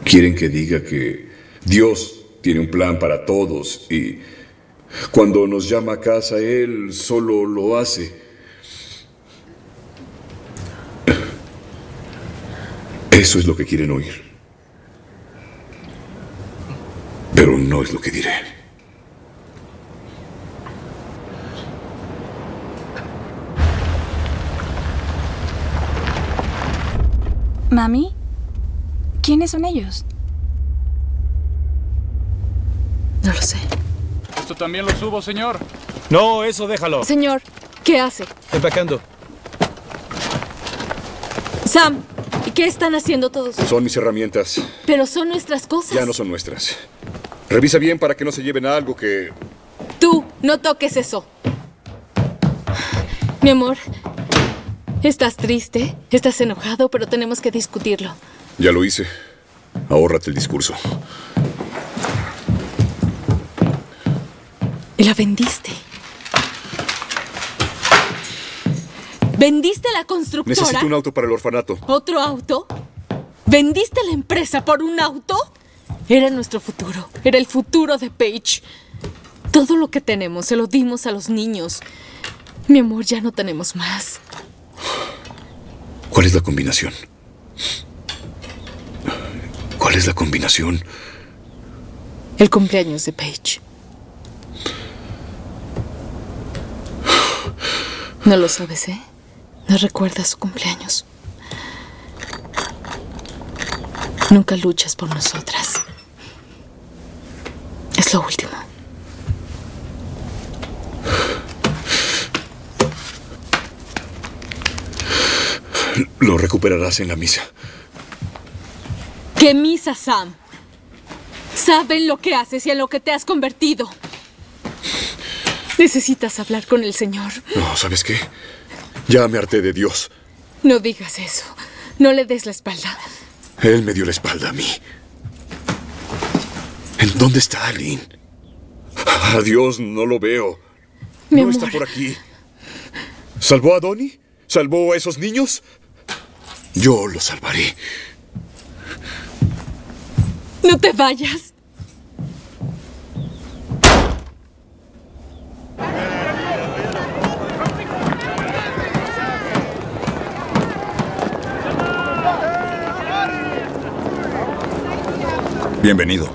Quieren que diga que Dios tiene un plan para todos y cuando nos llama a casa, Él solo lo hace. Eso es lo que quieren oír. Pero no es lo que diré. ¿Mami? ¿Quiénes son ellos? No lo sé. Esto también lo subo, señor. No, eso déjalo. Señor, ¿qué hace? Empacando. Sam, ¿y qué están haciendo todos? Son mis herramientas. Pero son nuestras cosas. Ya no son nuestras. Revisa bien para que no se lleven a algo que... Tú, no toques eso. Mi amor, estás triste, estás enojado, pero tenemos que discutirlo. Ya lo hice. Ahórrate el discurso. Y la vendiste. ¿Vendiste la constructora? Necesito un auto para el orfanato. ¿Otro auto? ¿Vendiste la empresa por un auto? Era nuestro futuro. Era el futuro de Paige. Todo lo que tenemos se lo dimos a los niños. Mi amor, ya no tenemos más. ¿Cuál es la combinación? ¿Cuál es la combinación? El cumpleaños de Paige. No lo sabes, ¿eh? No recuerdas su cumpleaños. Nunca luchas por nosotras. Es lo último. Lo recuperarás en la misa. ¿Qué misa, Sam? Saben lo que haces y en lo que te has convertido. Necesitas hablar con el Señor. No, ¿sabes qué? Ya me harté de Dios. No digas eso. No le des la espalda. Él me dio la espalda a mí. ¿En dónde está Aline? A Dios no lo veo. Mi No amor. está por aquí. ¿Salvó a Donnie? ¿Salvó a esos niños? Yo los salvaré. No te vayas. Bienvenido.